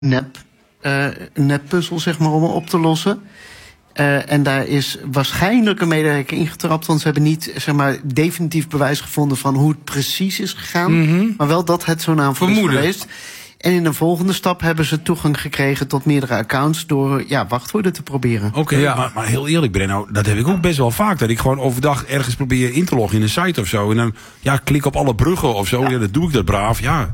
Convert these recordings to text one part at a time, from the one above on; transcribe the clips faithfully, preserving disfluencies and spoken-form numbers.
nep, uh, neppuzzel, zeg maar, om op te lossen. Uh, en daar is waarschijnlijk een medewerker ingetrapt, want ze hebben niet, zeg maar, definitief bewijs gevonden van hoe het precies is gegaan. Mm-hmm. Maar wel dat het zo'n aanval is geweest. En in een volgende stap hebben ze toegang gekregen tot meerdere accounts door ja, wachtwoorden te proberen. Oké, okay, ja. maar, maar heel eerlijk, Brenno, dat heb ik ook best wel vaak. Dat ik gewoon overdag ergens probeer in te loggen in een site of zo. En dan ja, klik op alle bruggen of zo. Ja. Ja, dat doe ik dat braaf, ja.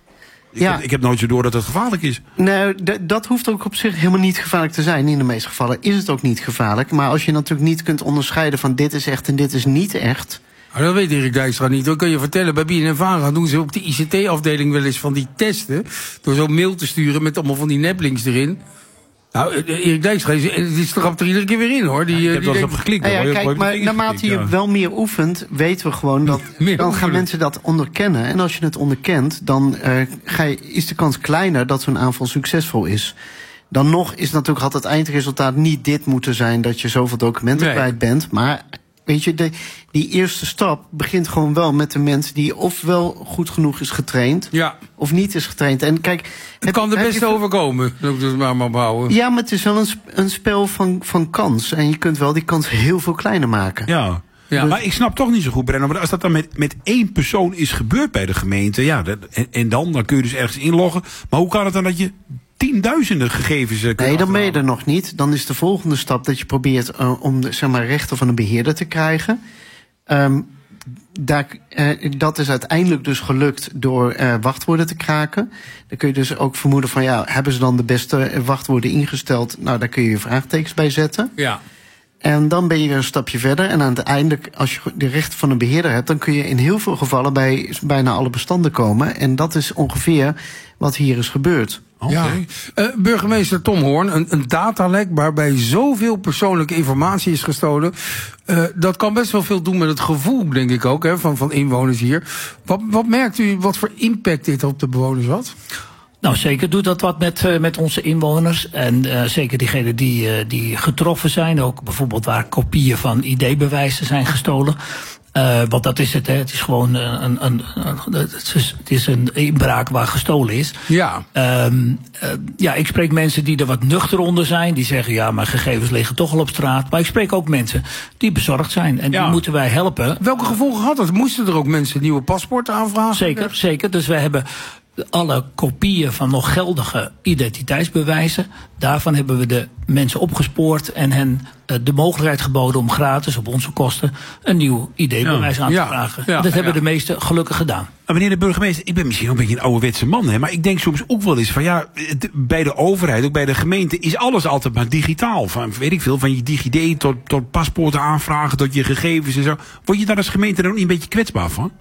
Ik, ja. heb, ik heb nooit zo door dat het gevaarlijk is. Nou, d- dat hoeft ook op zich helemaal niet gevaarlijk te zijn. In de meeste gevallen is het ook niet gevaarlijk. Maar als je natuurlijk niet kunt onderscheiden van dit is echt en dit is niet echt. Nou, dat weet Erik Dijkstra niet. Dan kun je vertellen, bij B N N Vara doen ze op de I C T-afdeling wel eens van die testen. Door zo'n mail te sturen met allemaal van die neplinks erin. Nou, Erik Dijkstra, die strapt er iedere keer weer in, hoor. Die, ja, ik heb die er eens op geklikt. Nou ja, kijk, maar naarmate je ja. wel meer oefent, weten we gewoon dat dan gaan oefenen. Mensen dat onderkennen. En als je het onderkent, dan uh, ga je, is de kans kleiner dat zo'n aanval succesvol is. Dan nog is natuurlijk had het eindresultaat niet dit moeten zijn, dat je zoveel documenten nee. kwijt bent. Maar weet je, de, die eerste stap begint gewoon wel met de mensen die ofwel goed genoeg is getraind, ja. of niet is getraind. En kijk, het heb, kan er best overkomen, dat ik het maar maar bouwen. Ja, maar het is wel een, sp- een spel van, van kans. En je kunt wel die kans heel veel kleiner maken. Ja. Ja. Maar ik snap toch niet zo goed, Brenno, maar als dat dan met, met één persoon is gebeurd bij de gemeente, ja, dat, en, en dan, dan kun je dus ergens inloggen. Maar hoe kan het dan dat je tienduizenden gegevens kunt Nee, dan ben je er nog niet. Dan is de volgende stap dat je probeert uh, om de, zeg maar, rechten van een beheerder te krijgen. Um, daar, uh, dat is uiteindelijk dus gelukt door uh, wachtwoorden te kraken. Dan kun je dus ook vermoeden van, ja, hebben ze dan de beste wachtwoorden ingesteld? Nou, daar kun je je vraagtekens bij zetten. Ja. En dan ben je weer een stapje verder. En aan het einde, als je de rechten van een beheerder hebt, dan kun je in heel veel gevallen bij bijna alle bestanden komen. En dat is ongeveer wat hier is gebeurd. Okay. Ja. Uh, burgemeester Tom Hoorn, een, een datalek waarbij zoveel persoonlijke informatie is gestolen. Uh, dat kan best wel veel doen met het gevoel, denk ik ook, hè, van, van inwoners hier. Wat, wat merkt u, wat voor impact dit op de bewoners had? Nou, zeker doet dat wat met, uh, met onze inwoners. En uh, zeker diegenen die, uh, die getroffen zijn. Ook bijvoorbeeld waar kopieën van I D-bewijzen zijn gestolen. Uh, want dat is het, hè. Het is gewoon een, een, een, een, het is, het is een inbraak waar gestolen is. Ja. Um, uh, ja, ik spreek mensen die er wat nuchter onder zijn. Die zeggen, ja, mijn gegevens liggen toch al op straat. Maar ik spreek ook mensen die bezorgd zijn. En ja. die moeten wij helpen. Welke gevolgen had dat? Moesten er ook mensen nieuwe paspoorten aanvragen? Zeker, zeker. Dus wij hebben alle kopieën van nog geldige identiteitsbewijzen. Daarvan hebben we de mensen opgespoord en hen uh, de mogelijkheid geboden om gratis op onze kosten een nieuw I D-bewijs ja. aan te ja. vragen. Ja. Dat ja. hebben de meesten gelukkig gedaan. Maar meneer de burgemeester, ik ben misschien ook een beetje een ouderwetse man, hè, maar ik denk soms ook wel eens van ja, het, bij de overheid, ook bij de gemeente, is alles altijd maar digitaal. Van weet ik veel, van je DigiD tot, tot paspoorten aanvragen, tot je gegevens en zo. Word je daar als gemeente dan ook niet een beetje kwetsbaar van?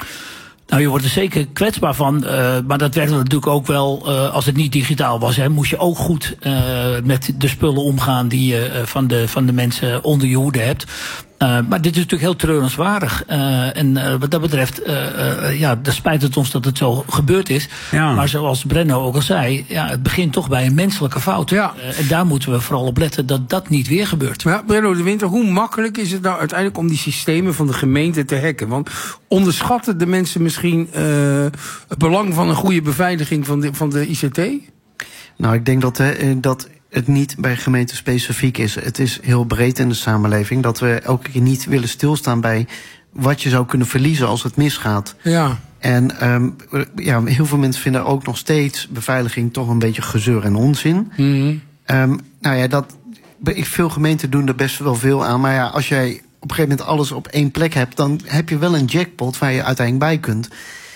Nou, je wordt er zeker kwetsbaar van, uh, maar dat werd natuurlijk ook wel, uh, als het niet digitaal was, hè, moest je ook goed uh, met de spullen omgaan die je uh, van, de, van de mensen onder je hoede hebt. Uh, maar dit is natuurlijk heel treurenswaardig. Uh, en uh, wat dat betreft, uh, uh, ja, dan spijt het ons dat het zo gebeurd is. Ja. Maar zoals Brenno ook al zei, ja, het begint toch bij een menselijke fout. Ja. Uh, en daar moeten we vooral op letten dat dat niet weer gebeurt. Ja, Brenno de Winter, hoe makkelijk is het nou uiteindelijk om die systemen van de gemeente te hacken? Want onderschatten de mensen misschien uh, het belang van een goede beveiliging van de, van de I C T? Nou, ik denk dat, uh, dat het niet bij gemeenten specifiek is. Het is heel breed in de samenleving dat we elke keer niet willen stilstaan bij wat je zou kunnen verliezen als het misgaat. Ja. En um, ja, heel veel mensen vinden ook nog steeds beveiliging toch een beetje gezeur en onzin. Mm-hmm. Um, nou ja, dat, veel gemeenten doen er best wel veel aan. Maar ja, als jij op een gegeven moment alles op één plek hebt, dan heb je wel een jackpot waar je uiteindelijk bij kunt.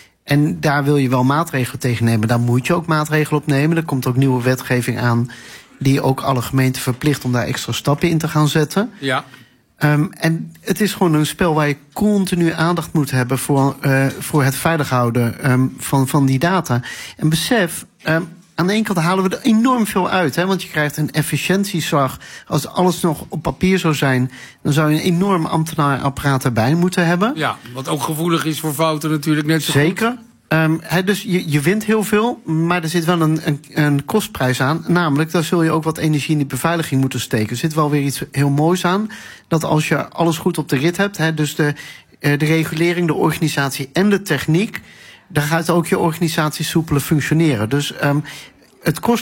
En daar wil je wel maatregelen tegen nemen. Daar moet je ook maatregelen op nemen. Er komt ook nieuwe wetgeving aan die ook alle gemeenten verplicht om daar extra stappen in te gaan zetten. Ja. Um, en het is gewoon een spel waar je continu aandacht moet hebben voor, uh, voor het veilig houden um, van, van die data. En besef, um, aan de ene kant halen we er enorm veel uit. Hè, want je krijgt een efficiëntieslag. Als alles nog op papier zou zijn, dan zou je een enorm ambtenaarapparaat erbij moeten hebben. Ja, wat ook gevoelig is voor fouten natuurlijk net zo Zeker. Goed. Um, he, dus je, je wint heel veel, maar er zit wel een, een, een kostprijs aan. Namelijk, daar zul je ook wat energie in die beveiliging moeten steken. Er zit wel weer iets heel moois aan. Dat als je alles goed op de rit hebt, he, dus de, de regulering, de organisatie en de techniek, dan gaat ook je organisatie soepeler functioneren. Dus um, het kost